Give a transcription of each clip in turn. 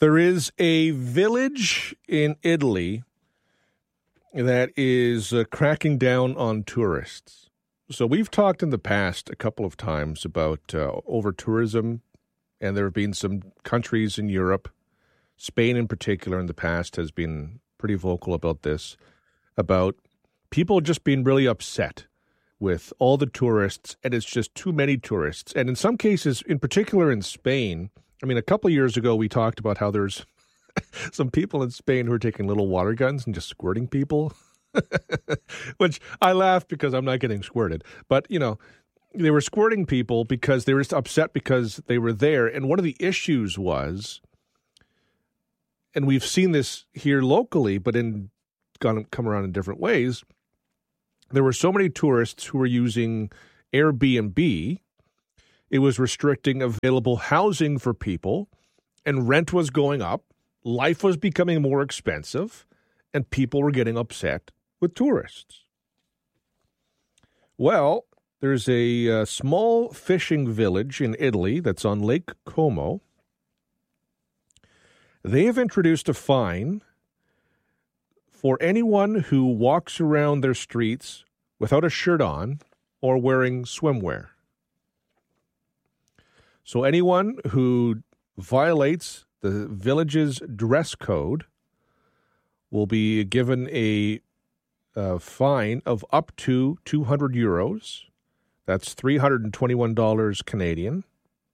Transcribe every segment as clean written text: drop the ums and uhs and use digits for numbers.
There is a village in Italy that is cracking down on tourists. So we've talked in the past a couple of times about over-tourism, and there have been some countries in Europe, Spain in particular in the past has been pretty vocal about this, about people just being really upset with all the tourists, and it's just too many tourists. And in some cases, in particular in Spain, I mean, a couple of years ago, we talked about how there's some people in Spain who are taking little water guns and just squirting people, which I laugh because I'm not getting squirted. But, you know, they were squirting people because they were just upset because they were there. And one of the issues was, and we've seen this here locally, but come around in different ways, there were so many tourists who were using Airbnb. It was restricting available housing for people, and rent was going up. Life was becoming more expensive, and people were getting upset with tourists. Well, there's a small fishing village in Italy that's on Lake Como. They have introduced a fine for anyone who walks around their streets without a shirt on or wearing swimwear. So anyone who violates the village's dress code will be given a fine of up to €200. That's $321 Canadian.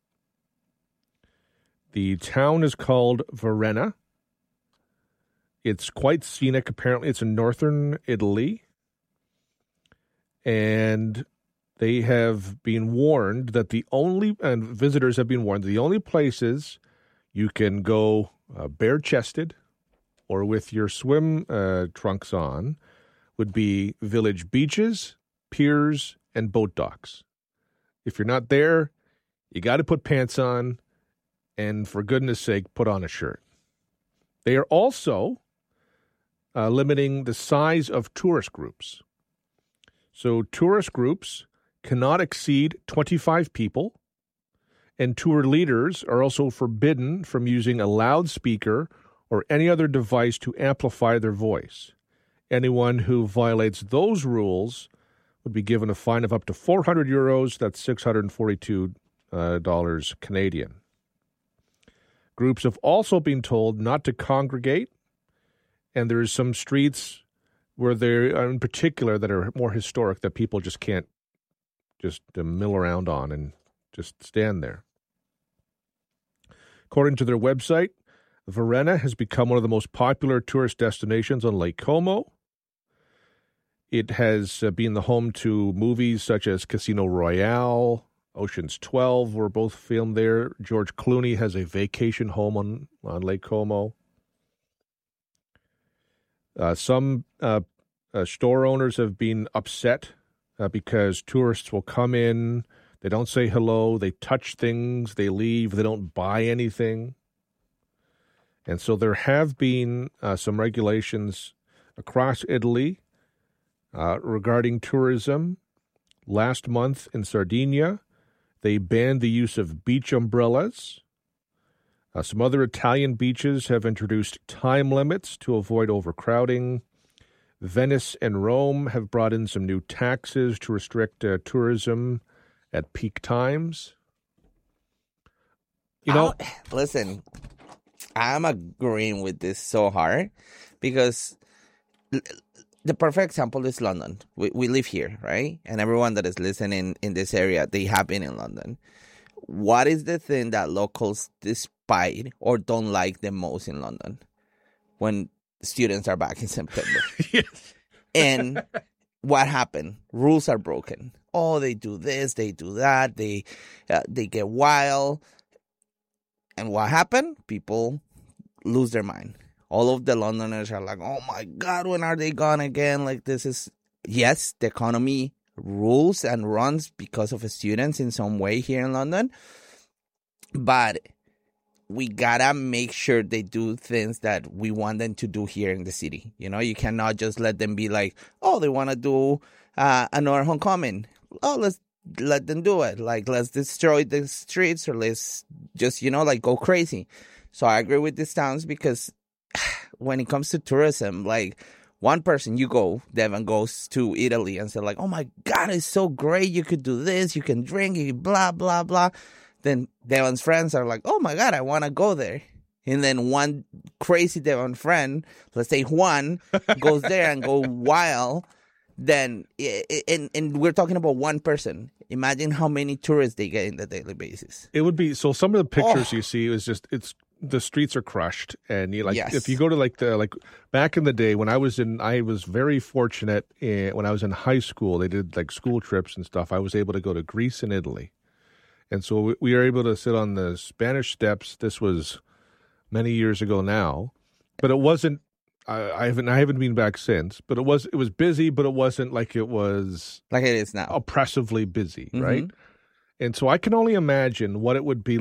The town is called Varenna. It's quite scenic. Apparently, it's in northern Italy. And they have been warned that and visitors have been warned, the only places you can go bare-chested or with your swim trunks on would be village beaches, piers, and boat docks. If you're not there, you got to put pants on, and for goodness sake, put on a shirt. They are also limiting the size of tourist groups. So tourist groups cannot exceed 25 people, and tour leaders are also forbidden from using a loudspeaker or any other device to amplify their voice. Anyone who violates those rules would be given a fine of up to €400. That's $642 Canadian. Groups have also been told not to congregate, and there's some streets where in particular that are more historic that people just can't just mill around on and just stand there. According to their website, Varenna has become one of the most popular tourist destinations on Lake Como. It has been the home to movies such as Casino Royale, Ocean's 12 were both filmed there. George Clooney has a vacation home on Lake Como. Some store owners have been upset because tourists will come in, they don't say hello, they touch things, they leave, they don't buy anything. And so there have been some regulations across Italy regarding tourism. Last month in Sardinia, they banned the use of beach umbrellas. Some other Italian beaches have introduced time limits to avoid overcrowding. Venice and Rome have brought in some new taxes to restrict tourism at peak times. Listen, I'm agreeing with this so hard because the perfect example is London. We live here, right? And everyone that is listening in this area, they have been in London. What is the thing that locals despise or don't like the most in London when students are back in September? Yes. And what happened? Rules are broken. Oh, they do this, they do that, they get wild. And what happened? People lose their mind. All of the Londoners are like, oh my God, when are they gone again? Like this is, yes, the economy rules and runs because of students in some way here in London. But we gotta make sure they do things that we want them to do here in the city. You know, you cannot just let them be like, oh, they want to do another homecoming. Oh, let's let them do it. Like, let's destroy the streets or let's just, like go crazy. So I agree with these towns because when it comes to tourism, like one person Devon goes to Italy and said like, oh my God, it's so great. You could do this, you can drink, you blah, blah, blah. Then Devon's friends are like, oh my God, I want to go there. And then one crazy Devon friend, let's say Juan, goes there and go wild. Then, and we're talking about one person. Imagine how many tourists they get on a daily basis. It would be, so some of the pictures you see is just, the streets are crushed. And you if you go to back in the day when I was very fortunate when I was in high school, they did like school trips and stuff. I was able to go to Greece and Italy. And so we were able to sit on the Spanish Steps. This was many years ago now, but it wasn't. I haven't been back since. But it was busy, but it wasn't like it was like it is now, oppressively busy, right? And so I can only imagine what it would be